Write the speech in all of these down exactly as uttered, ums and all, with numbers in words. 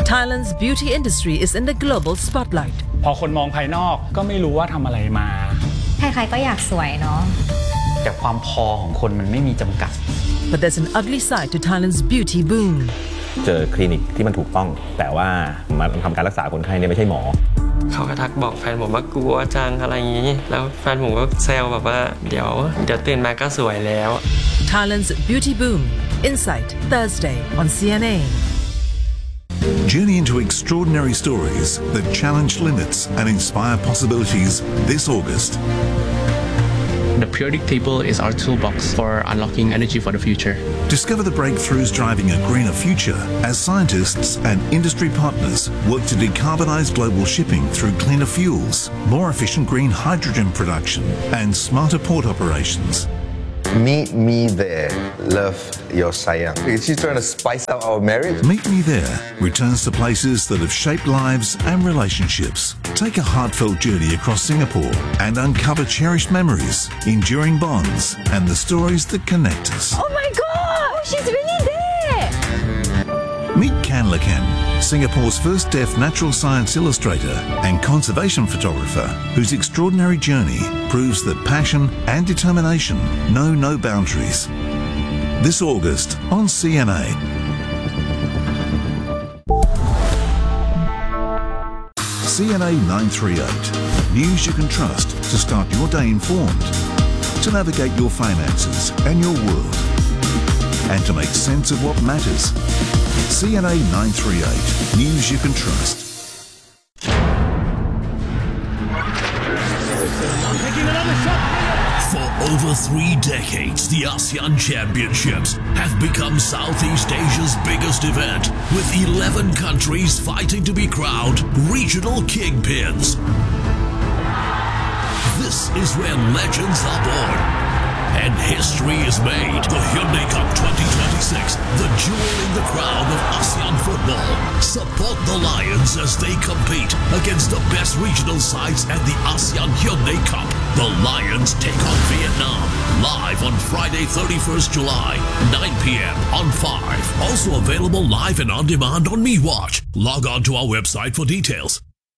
Thailand's beauty industry is in the global spotlight. พอคนมองภายนอกก็ไม่รู้ว่าทำอะไรมาใครๆก็อยากสวยเนาะแต่ความพอของคนมันไม่มีจำกัด But there's an ugly side to Thailand's beauty boom. เจอคลินิกที่มันถูกต้องแต่ว่ามาทำการรักษาคนไข้เนี่ยไม่ใช่หมอเขาก็ทักบอกแฟนผมว่ากลัวจังอะไรอย่างนี้แล้วแฟนผมก็แซวแบบว่าเดี๋ยวเดี๋ยวตื่นมาก็สวยแล้ว Thailand's beauty boom. Insight Thursday on C N A. Journey into extraordinary stories that challenge limits and inspire possibilities this August. The periodic table is our toolbox for unlocking energy for the future. Discover the breakthroughs driving a greener future as scientists and industry partners work to decarbonize global shipping through cleaner fuels, more efficient green hydrogen production, and smarter port operations. Meet me there. Love your sayang. Is she trying to spice up our marriage? Meet Me There returns to places that have shaped lives and relationships. Take a heartfelt journey across Singapore and uncover cherished memories, enduring bonds, and the stories that connect us. Oh my god! She's really there! Meet Kan Lakan, Singapore's first deaf natural science illustrator and conservation photographer, whose extraordinary journey proves that passion and determination know no boundaries. This August on C N A. C N A nine thirty-eight. News you can trust to start your day informed, to navigate your finances and your world, and to make sense of what matters. C N A nine thirty-eight. News you can trust. For over three decades, the ASEAN Championships have become Southeast Asia's biggest event, with eleven countries fighting to be crowned regional kingpins. This is where legends are born and history is made. The Hyundai Cup twenty twenty-six, the jewel in the crown of ASEAN football. Support the Lions as they compete against the best regional sides at the ASEAN Hyundai Cup. The Lions take on Vietnam, live on Friday, thirty-first July, nine p m on five. Also available live and on demand on MeWatch. Log on to our website for details.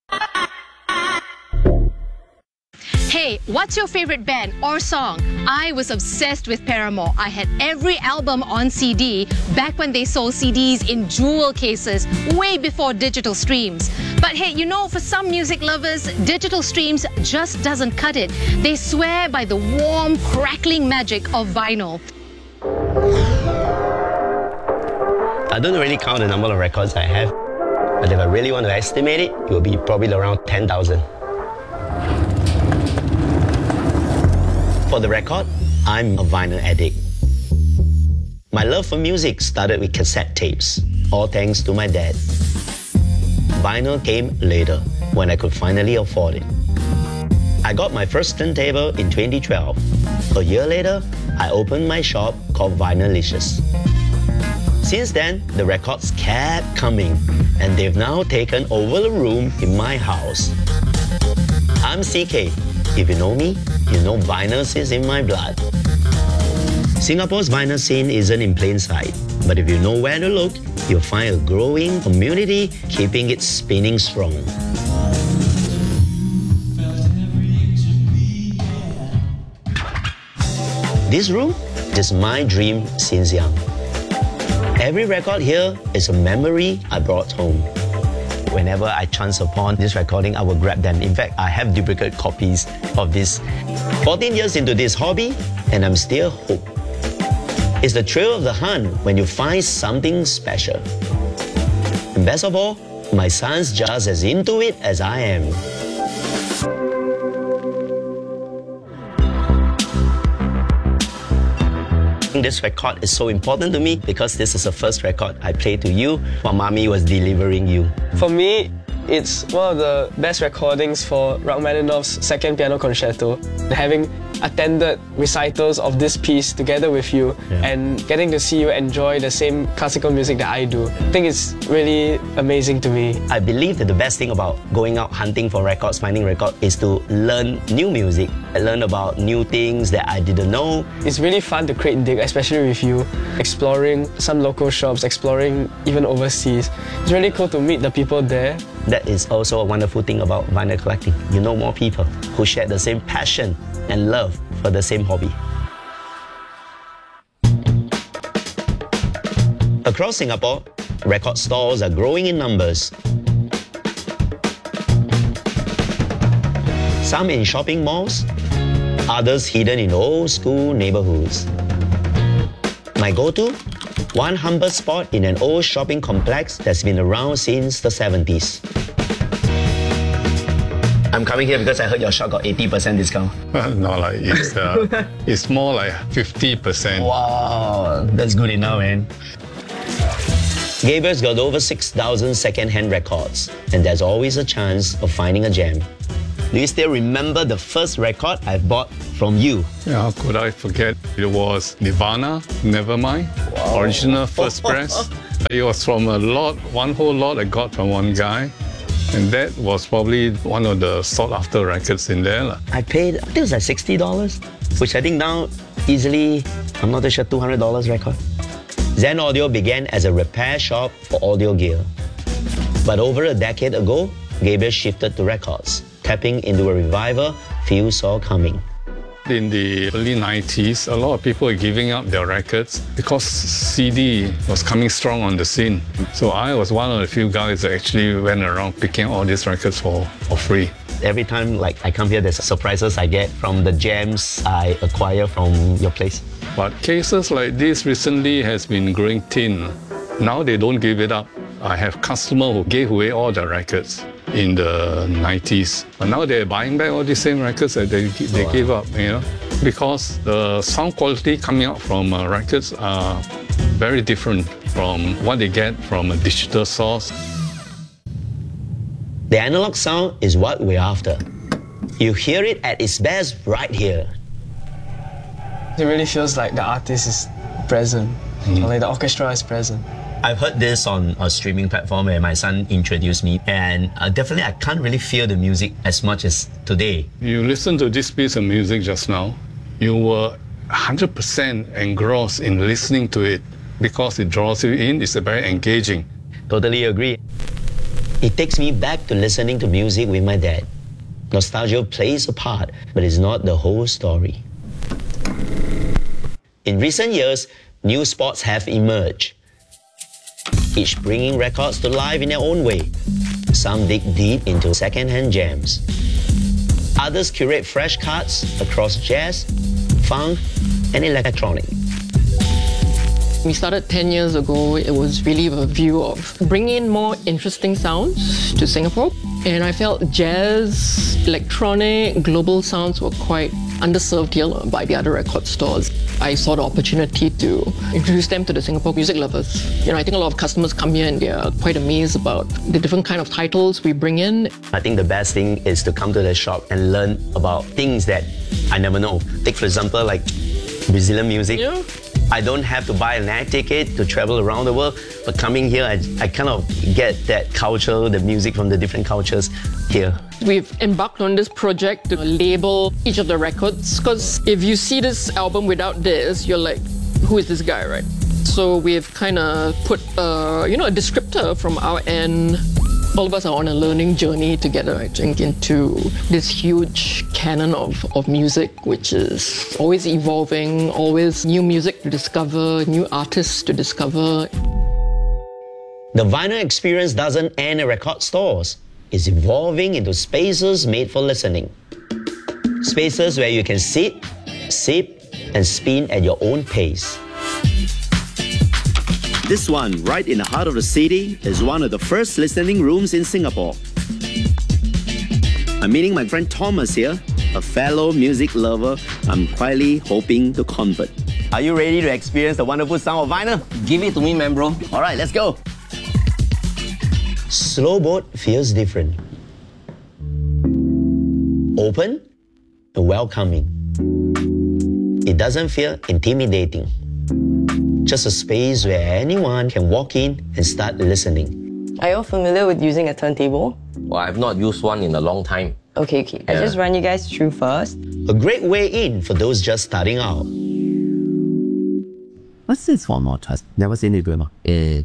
Hey, what's your favorite band or song? I was obsessed with Paramore. I had every album on C D back when they sold C Ds in jewel cases, way before digital streams. But hey, you know, for some music lovers, digital streams just doesn't cut it. They swear by the warm, crackling magic of vinyl. I don't really count the number of records I have, but if I really want to estimate it, it will be probably around ten thousand. For the record, I'm a vinyl addict. My love for music started with cassette tapes, all thanks to my dad. Vinyl came later, when I could finally afford it. I got my first turntable in twenty twelve. A year later, I opened my shop called Vinylicious. Since then, the records kept coming, and they've now taken over the room in my house. I'm C K. If you know me, you know vinyl is in my blood. Singapore's vinyl scene isn't in plain sight, but if you know where to look, you'll find a growing community keeping it spinning strong. This room is my dream since young. Every record here is a memory I brought home. Whenever I chance upon this recording, I will grab them. In fact, I have duplicate copies of this. fourteen years into this hobby, and I'm still hooked. It's the thrill of the hunt when you find something special. And best of all, my son's just as into it as I am. This record is so important to me because this is the first record I played to you while Mommy was delivering you. For me, it's one of the best recordings for Rachmaninoff's Second Piano Concerto. Having attended recitals of this piece together with you yeah. and getting to see you enjoy the same classical music that I do. I think it's really amazing to me. I believe that the best thing about going out hunting for records, finding records, is to learn new music. I learn about new things that I didn't know. It's really fun to crate dig, especially with you, exploring some local shops, exploring even overseas. It's really cool to meet the people there. That is also a wonderful thing about vinyl collecting. You know more people who share the same passion and love for the same hobby. Across Singapore, record stores are growing in numbers. Some in shopping malls, others hidden in old school neighborhoods. My go-to? One humble spot in an old shopping complex that's been around since the seventies. I'm coming here because I heard your shop got eighty percent discount. Not like it's, uh, it's more like fifty percent. Wow, that's good enough, man. Gabriel's got over six thousand second-hand records, and there's always a chance of finding a gem. Do you still remember the first record I bought from you? Yeah, how could I forget? It was Nirvana, Nevermind, wow. Original first press. It was from a lot, one whole lot I got from one guy. And that was probably one of the sought-after records in there. I paid, I think it was like sixty dollars, which I think now easily, I'm not too sure, two hundred dollars record. Zen Audio began as a repair shop for audio gear. But over a decade ago, Gabriel shifted to records, tapping into a revival few saw coming. In the early nineties, a lot of people were giving up their records because C D was coming strong on the scene. So I was one of the few guys that actually went around picking all these records for, for free. Every time like I come here, there's surprises I get from the gems I acquire from your place. But cases like this recently has been growing thin. Now they don't give it up. I have customers who gave away all their records in the nineties. But now they're buying back all the same records that they, they wow. gave up, you know, because the sound quality coming out from uh, records are very different from what they get from a digital source. The analog sound is what we're after. You hear it at its best right here. It really feels like the artist is present, mm. or like the orchestra is present. I've heard this on a streaming platform where my son introduced me, and uh, definitely I can't really feel the music as much as today. You listen to this piece of music just now, you were one hundred percent engrossed in listening to it because it draws you in, it's very engaging. Totally agree. It takes me back to listening to music with my dad. Nostalgia plays a part, but it's not the whole story. In recent years, new spots have emerged, each bringing records to life in their own way. Some dig deep into second-hand gems. Others curate fresh cuts across jazz, funk, and electronic. We started ten years ago. It was really a view of bringing in more interesting sounds to Singapore. And I felt jazz, electronic, global sounds were quite underserved here by the other record stores. I saw the opportunity to introduce them to the Singapore music lovers. You know, I think a lot of customers come here and they're quite amazed about the different kind of titles we bring in. I think the best thing is to come to the shop and learn about things that I never know. Take for example, like Brazilian music. Yeah. I don't have to buy an air ticket to travel around the world, but coming here, I, I kind of get that culture, the music from the different cultures here. We've embarked on this project to label each of the records, because if you see this album without this, you're like, who is this guy, right? So we've kind of put, uh, you know, a descriptor from our end. All of us are on a learning journey together, I think, into this huge canon of, of music, which is always evolving, always new music to discover, new artists to discover. The vinyl experience doesn't end at record stores. It's evolving into spaces made for listening. Spaces where you can sit, sip, and spin at your own pace. This one, right in the heart of the city, is one of the first listening rooms in Singapore. I'm meeting my friend Thomas here, a fellow music lover I'm quietly hoping to convert. Are you ready to experience the wonderful sound of vinyl? Give it to me, man, bro. All right, let's go. Slow Boat feels different. Open and welcoming. It doesn't feel intimidating. Just a space where anyone can walk in and start listening. Are you all familiar with using a turntable? Well, I've not used one in a long time. Okay, okay. Yeah. I'll just run you guys through first. A great way in for those just starting out. What's this one more test? Never seen it before. Uh,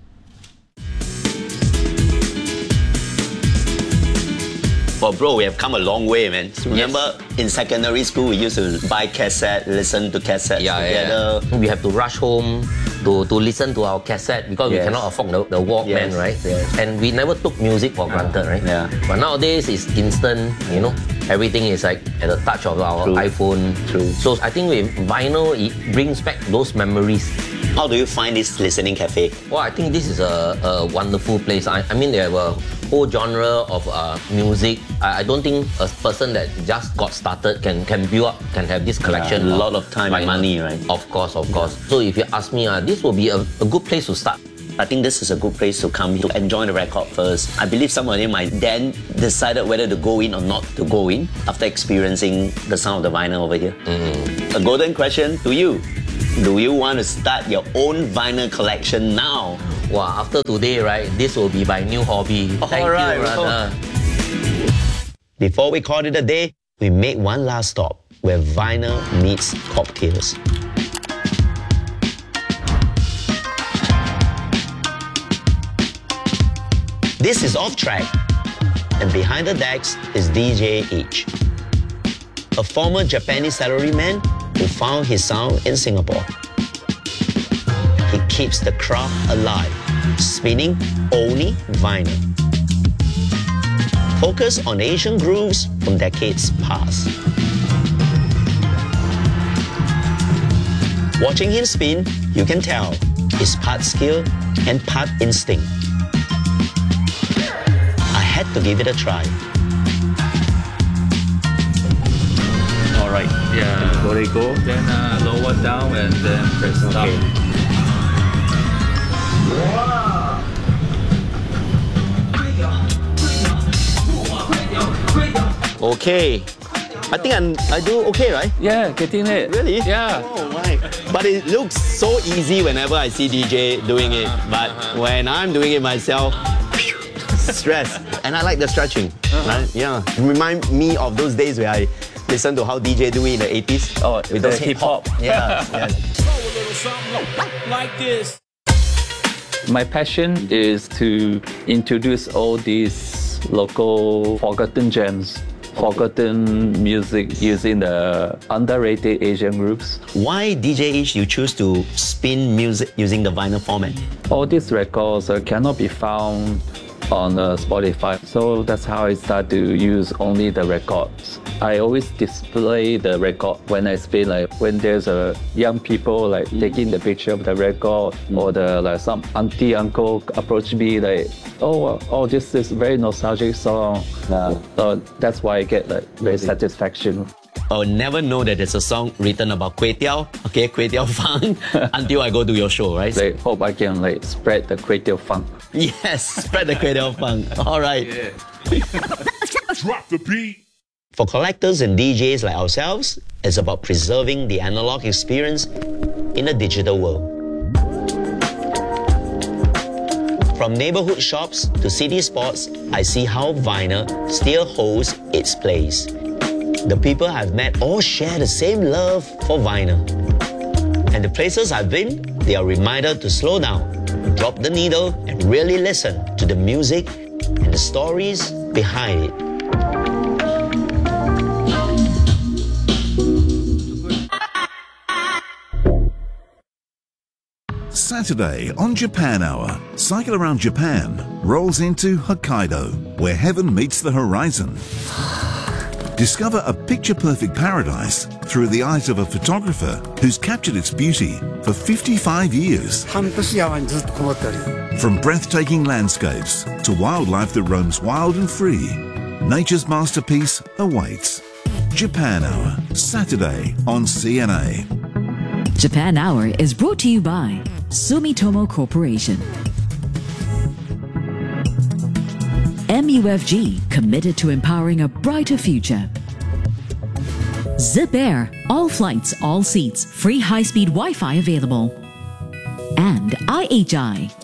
Well, bro, we have come a long way, man. Remember, yes. in secondary school, we used to buy cassette, listen to cassettes yeah, together. Yeah. We have to rush home to, to listen to our cassette because yes. we cannot afford the, the Walkman, yes. right? Yes. And we never took music for granted, right? Yeah. But nowadays, it's instant, you know. Everything is like at the touch of our True. iPhone. True. So I think with vinyl, it brings back those memories. How do you find this listening cafe? Well, I think this is a, a wonderful place. I, I mean, they have a whole genre of uh, music. I, I don't think a person that just got started can, can build up, can have this collection. Yeah, a lot of time and money, right? Of course, of course. So if you ask me, uh, this will be a, a good place to start. I think this is a good place to come to enjoy the record first. I believe some of them might then decided whether to go in or not to go in after experiencing the sound of the vinyl over here. Mm. A golden question to you. Do you want to start your own vinyl collection now? Wow, after today, right, this will be my new hobby. Thank All right, you, brother. Before we call it a day, we make one last stop where vinyl meets cocktails. This is Off Track, and behind the decks is D J H, a former Japanese salaryman who found his sound in Singapore. He keeps the crowd alive, spinning only vinyl. Focus on Asian grooves from decades past. Watching him spin, you can tell it's part skill and part instinct. I had to give it a try. All right. Yeah. Let it go. Then uh, lower down and then press stop. Okay. I think I'm, I do okay, right? Yeah, getting it. Really? Yeah. Oh my. But it looks so easy whenever I see D J doing it. But uh-huh. when I'm doing it myself, stress. And I like the stretching. Uh-huh. Right? Yeah. Remind me of those days where I listened to how D J do it in the eighties. Oh, with those hip hop. Yeah. yeah. Like this. My passion is to introduce all these local forgotten gems, forgotten music using the underrated Asian groups. Why D J H you choose to spin music using the vinyl format? All these records uh, cannot be found on uh, Spotify, so that's how I start to use only the records. I always display the record when I spin, like when there's a young people like taking the picture of the record, or the like some auntie uncle approach me like, oh, oh, this is very nostalgic song. Yeah. So that's why I get like very satisfaction. I'll never know that there's a song written about kway teow, okay, kway teow funk, until I go to your show, right? Like, hope I can like spread the kway teow funk. Yes, spread the kway teow funk. All right. Yeah. Drop the beat. For collectors and D Js like ourselves, it's about preserving the analog experience in a digital world. From neighborhood shops to city spots, I see how vinyl still holds its place. The people I've met all share the same love for vinyl. And the places I've been, they are reminded to slow down, drop the needle, and really listen to the music and the stories behind it. Saturday on Japan Hour, Cycle Around Japan rolls into Hokkaido, where heaven meets the horizon. Discover a picture-perfect paradise through the eyes of a photographer who's captured its beauty for fifty-five years. From breathtaking landscapes to wildlife that roams wild and free, nature's masterpiece awaits. Japan Hour, Saturday on C N A. Japan Hour is brought to you by Sumitomo Corporation. M U F G, committed to empowering a brighter future. Zip Air, all flights, all seats, free high-speed Wi-Fi available. And I H I,